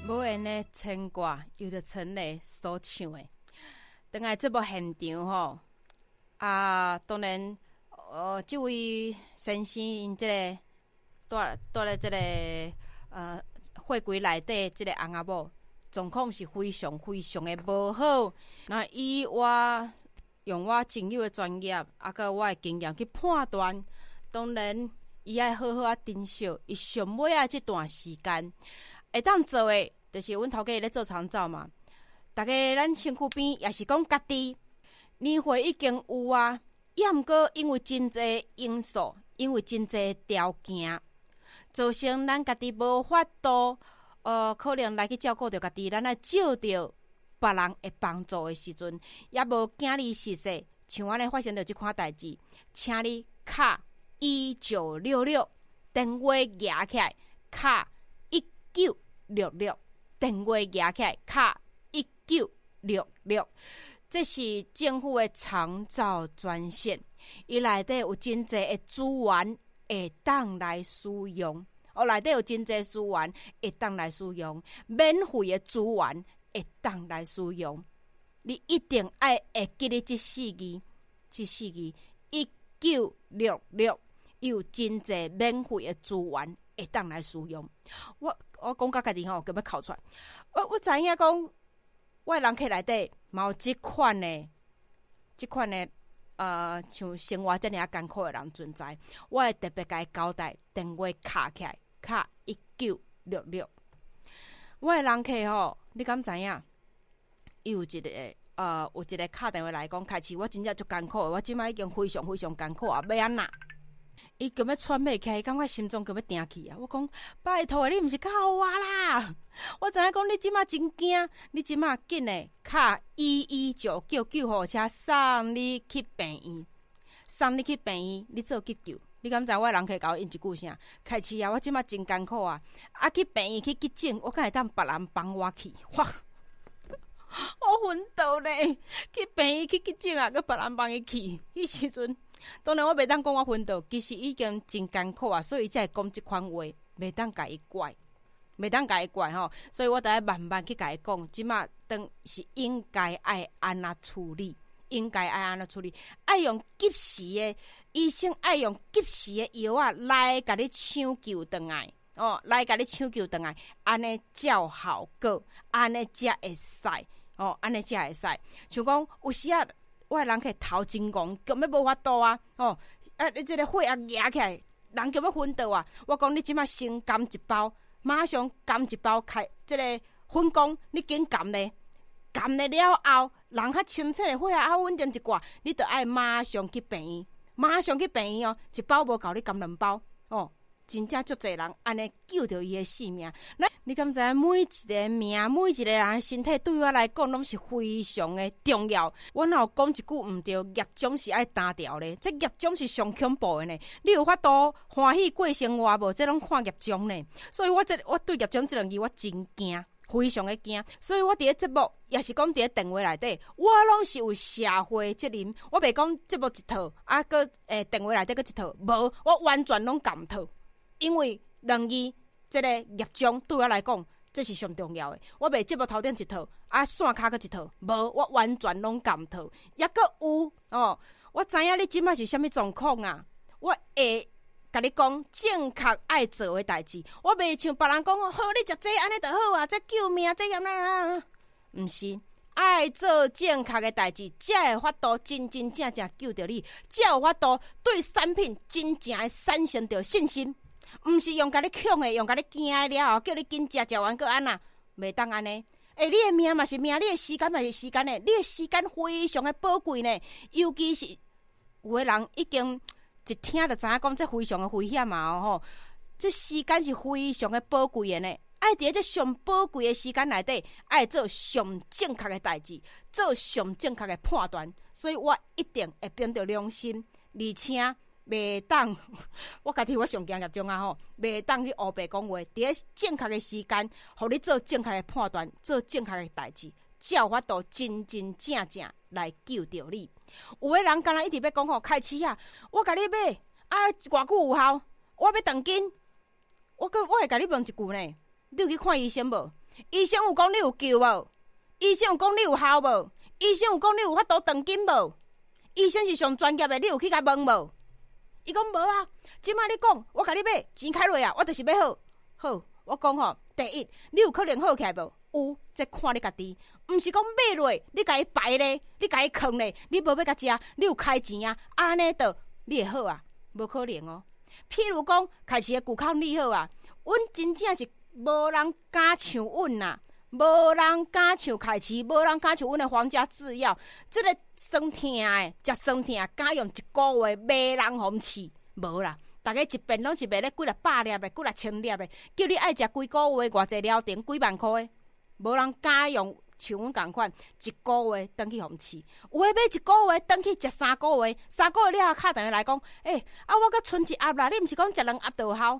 无缘的牵挂，由着陈蕾所唱的。等下这部现场吼，当然，这位先生因这个住咧这个会柜内底，这个翁仔某状况是非常非常的无好。那以我用我亲友的专业，甲我的经验去判断，当然伊爱好好珍惜伊上尾这段时间。会当做的，就是阮头家咧做长照嘛。大家咱身躯边也是讲家己年岁已经有啊，也毋过因为真侪因素，因为真侪条件，造成咱家己无法度，可能来去照顾着家己，咱来借着别人的帮助的时阵，也无惊你逝世，像安尼发生着即款代志，请你卡1966电话举起来，卡1966电话举起来，卡1966，这是政府的长照专线，伊内底有真侪的资源会当来使用，内底有真侪资源会当来使用，免费的资源会当来使用，你一定爱会记得这4字，这4字1966，有真侪免费的资源会当来使用。我讲到家己吼，根本哭出来。我知影讲，我的人客内底嘛有即款的，像生活遮尔艰苦的人存在，我会特别甲伊交代，电话卡起来，卡1966。我的人客吼，你敢知影？伊有一个有一个敲电话来讲，开始我真正足艰苦的，我即摆已经非常非常艰苦啊，要安那？伊根本喘袂起来，伊感觉心脏根本停去啊！我讲拜托的，你毋是靠我啦！我知影讲你即马真惊，你即马紧的卡119叫救护车送你去病院，送你去病院，你做急救。你敢知我人客甲我应一句啥？开始啊，我即马真艰苦啊！去病院去急诊，我敢会当别人帮我去？哇！我昏倒咧，去病院去急诊啊，佮别人帮伊去。迄时阵。当然，我袂当讲我昏倒，其实已经真艰苦啊，所以才会讲即款话，袂当甲伊怪，袂当甲伊怪吼。所以我得慢慢去甲伊讲，即马当是应该爱安怎处理，应该爱安怎处理，爱用及时的医生，爱用及时的药啊来甲你抢救倒来，来甲你抢救倒来，安尼照效果，安尼才会使，安尼才会使。像讲有时啊。我的人客头真戆，根本无法度啊！你这个血压压起来，人根本昏倒啊！我讲你即马先含一包，马上含一包开这个粉光，你紧含咧，含咧了后，人较清澈的血压较稳定一寡，你着爱马上去病院，马上去病院一包无够你含2包真正足侪人安尼救着伊的性命。你敢知每一个命，每一个人的身体对我来讲拢是非常的重要。我若有讲一句毋对，业种是爱单调咧，这业种是上恐怖的呢。你有法度欢喜过生活无？这拢看业种呢。所以我对业种这两字我真惊。非常的惊，所以我伫咧节目，也是讲伫咧电话内底，我拢是有社会责任。我袂讲节目一套，个电话内底个一套，无，我完全拢甘套。因为两字这个业种对我来讲，这是上重要的。我袂节目头顶一套，线骹个一套，无，我完全拢甘套。也阁有我知影你即摆是啥物状况啊？我会甲你讲正确爱做的代志，我袂像别人讲好你食这安尼就好啊，这救命这样啦，毋是爱做正确的代志，才会法度真真正正救着你，才有法度对产品真正的产生着信心。毋是用甲你恐的，用甲你惊的了后，叫你紧食完个安那，袂当安尼。你的命嘛是命，你的时间嘛是时间呢，你的时间非常的宝贵呢。尤其是有的人已经一听就知影讲，这非常的危险嘛吼。这时间是非常的宝贵的呢，爱伫这上宝贵的时间内底，爱做上正确的代志，做上正确的判断。所以我一定会凭着良心，而且。袂当，我家己我上惊业种啊吼，袂当去乌白讲话，伫咧正确的时间，互你做正确的判断，做正确的代志，才有法度真真正正来救着你。有的人敢若一直要讲吼，开始啊，我甲你买偌久有效，我要长筋，我会甲你问一句呢，你有去看医生无？ 医生有讲你有救无？医生有讲你有效无？医生有讲你有法度长筋无？医生是上专业的，你有去甲问无？伊讲无啊，即摆你讲，我甲你买钱开落啊，我就是要好。好，我讲吼，第一，你有可能好起来无？有，这看你家己，毋是讲买落，你甲伊摆咧，你甲伊藏咧，你无要甲食，你有开钱啊，安尼倒你会好啊？无可能哦。譬如讲，开始的骨口你好啊，阮真正是无人敢像阮呐。无人敢像开市，无人敢像阮的皇家制药，这个酸痛的，食酸痛，敢用一个月没人互饲，无啦。大家一遍拢是卖咧几啊百粒的，几啊千粒的，叫你爱食几个月，偌济疗程几万块的，无人敢用像阮共款，一个月转去互饲。有诶，买一个月转去食3个月，3个月了后，敲电话来讲，我搁剩一盒啦，你毋是讲食2盒就有效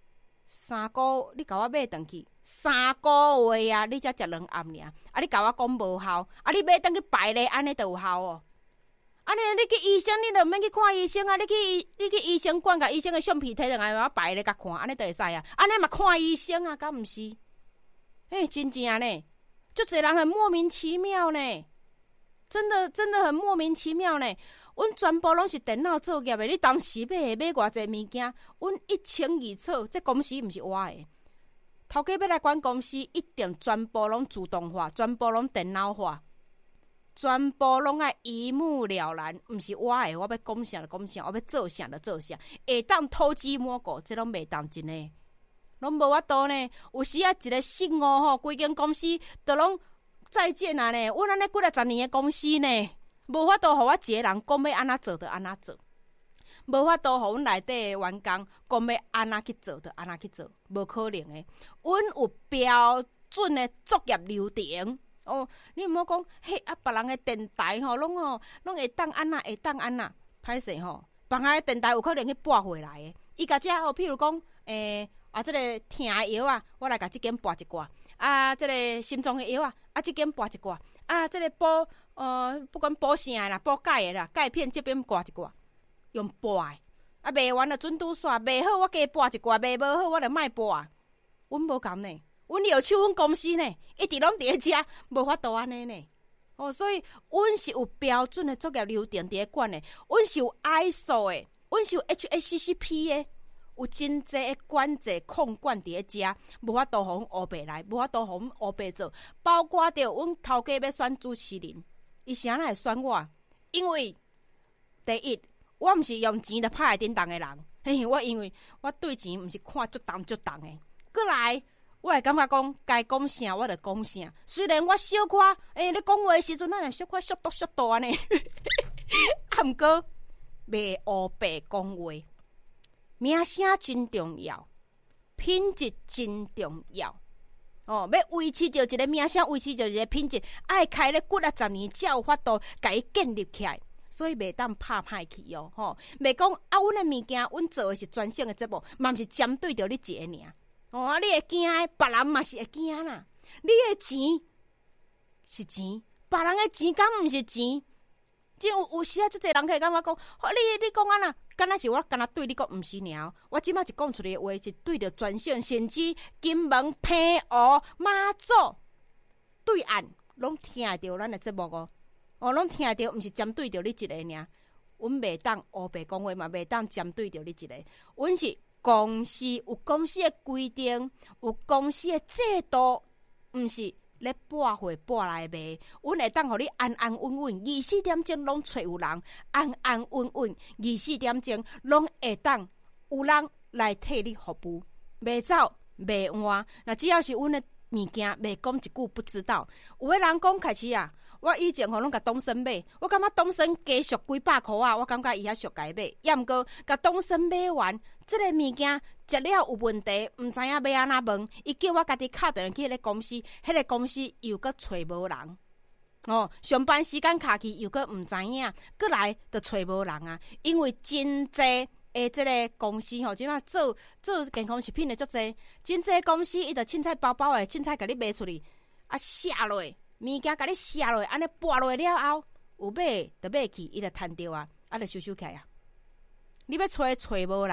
？3个你甲我买转去。3个月啊，你才食2盒尔，你甲我讲无效，你买转去摆咧，安尼就有效哦。安尼你去医生，你就免去看医生啊，你去医生馆，甲医生的相片摕上来，我摆咧甲看，安尼就会使啊。安尼嘛看医生啊，敢毋是？真正呢，足侪人很莫名其妙呢，真的很莫名其妙呢。阮全部拢是电脑作业的，你当时买偌济物件，阮1清二楚，这公司毋是我的。头家要来管公司，一定全部拢自动化，全部拢电脑化，全部拢爱一目了然。毋是我的，我要讲啥就讲啥，我要做啥就做啥，会当偷鸡摸狗，这拢袂当真的，拢无法度呢。有时啊，一个信吼，规间公司都拢再见啊呢。阮安尼几啊10年的公司呢，无法度互我一个人讲要安怎做就安怎做。无法度，互阮内底的员工讲要安怎去做，就安怎去做，无可能的。阮有标准的作业流程哦。你毋好讲，别人的电台吼，拢会当安那，会当安那，歹势吼。别人的电台有可能去拨回来的。伊甲遮吼，譬如讲，即个疼的药啊，我来甲即间拨一挂。即个心脏的药啊，即间拨一挂。即个补不管补啥啦，补钙的啦，钙片这边挂一挂。用拨的，卖完了准拄煞，卖好我加拨一挂，卖无好我就莫拨啊。阮无共呢，阮药厂阮公司呢，一直拢伫咧遮，无法度安尼呢。所以阮是有标准的作业流程伫咧管的，阮是有 ISO 的，阮是有 HACCP 的，有真济的管制控管伫咧遮，无法度互阮乌白来，无法度互阮乌白做。包括着阮头家要选主持人，伊是安怎会选我？因为第一。我毋是用钱就拍在顶重的人，我因为我对钱毋是看足重的。过来，我会感觉讲该讲啥我就讲啥，虽然我小可，你讲话的时阵，咱也小可速度安尼，毋过袂乌白讲话，名声真重要，品质真重要。要维持着一个名声，维持着一个品质，爱开咧几啊10年才有法度，甲伊建立起来。所以袂当拍歹去哦，袂讲阮的物件，阮做的是专项的节目，嘛毋是针对着你一个尔。你会惊的，别人嘛是会惊啦。你的钱是钱，别人的钱敢毋是钱？真有时啊，足侪人可以感觉讲，你讲安那，敢若是我敢若对你讲，毋是尔。我即摆一讲出来的话，是对着专项，甚至金门、澎湖、马祖对岸，拢听着咱的节目哦。拢听着，毋是针对着你一个尔。阮袂当乌白讲话嘛，袂当针对着你一个。阮是公司有公司的规定，有公司的制度，毋是咧拨货拨来卖。阮会当互你安安稳稳，24点钟拢找有人，安安稳稳24点钟拢会当有人来替你服务，袂走袂换。那只要是阮的物件，袂讲一句不知道。有的人讲开始啊。我以前拢甲东升买，我感觉东升加俗几百箍啊，我感觉伊遐俗家买，也毋过甲东升买完，即个物件食了有问题，毋知影要安怎问，伊叫我家己敲电话去迄个公司，迄个公司又搁找无人。上班时间卡去又搁毋知影，过来就找无人啊，因为真济即个公司即摆做健康食品的足济，真济公司伊就凊彩包包的凊彩甲你卖出去，写落。物件甲你写落，安尼拨落了后，有买就买去，伊就趁着啊，就收起来啊。你要找无人，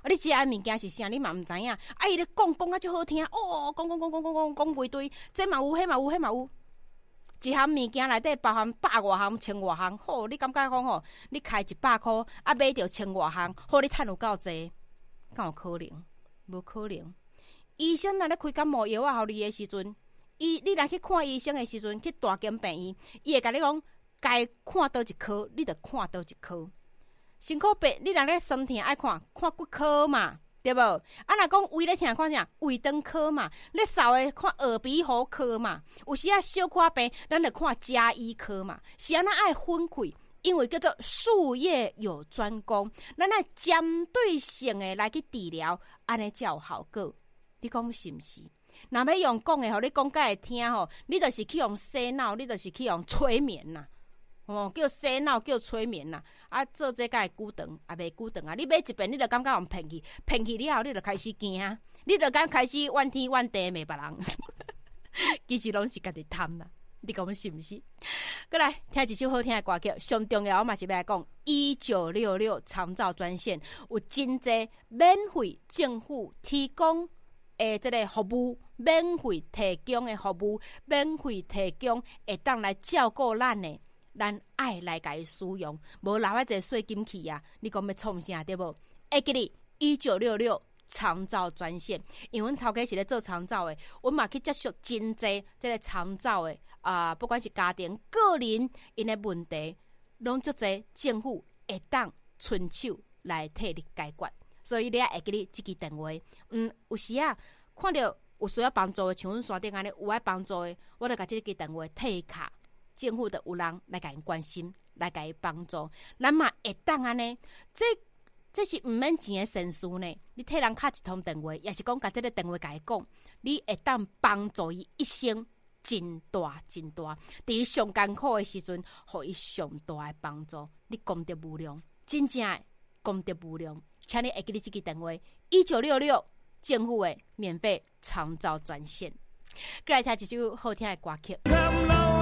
你食的物件是啥？你嘛毋知影。伊咧讲啊，足好听哦，讲一堆，这嘛有，迄嘛有，迄嘛有。一项物件内底包含100外项、1000外项，好，你感觉讲吼，你开100箍，啊买着1000外项，好，你趁有够济，敢有可能？无可能。医生若咧开感冒药啊，互你的时阵，你来去看医生的时阵，去大间病院，伊会甲你讲，该看倒一科，你着看倒一科。身躯病，你若咧酸痛爱看骨科嘛，对无？啊，若讲胃咧痛看啥？胃肠科嘛。咧扫的看耳鼻喉科嘛。有时啊小可病，咱着看家医科嘛。是安那爱分开，因为叫做术业有专攻，咱爱针对性的来去治疗，安尼才有效果。你讲是毋是？若要用讲的，互你讲甲会听吼，你着是去用洗脑，你着是去用催眠呐。叫洗脑，叫催眠啦。啊，做这敢会久长，也袂久长啊。你买一遍，你就感觉用骗去，骗去了后，你就开始惊，你就敢开始怨天怨地骂别人。其实拢是家己贪啦，你讲是毋是？过来听一首好听的歌曲，上重要我嘛是要来讲1966长照专线有真侪免费政府提供的这个服务，免费提供的服务，免费提供会当来照顾咱的。咱爱来甲伊使用，无留一个税金去啊！你讲要创啥对无？会记哩1966长照专线，因为阮头家是咧做长照的，阮嘛去接触真侪即个长照的不管是家庭、个人因的问题，拢足侪政府会当伸手来替你解决。所以你也会记哩即支电话，有时啊看到有需要帮助的，像阮山顶安尼有爱帮助的，我就甲即支电话替卡。政府的有人来甲因关心，来甲伊帮助，咱嘛会当安尼。这是毋免钱的善事呢。你替人敲一通电话，也是讲甲这个电话甲伊讲，你会当帮助伊一生真大真大。伫伊上艰苦的时阵，互伊上大的帮助，你功德无量，真正的功德无量。请你会记你这支电话：1966政府的免费长照专线。过来听一首好听的歌曲。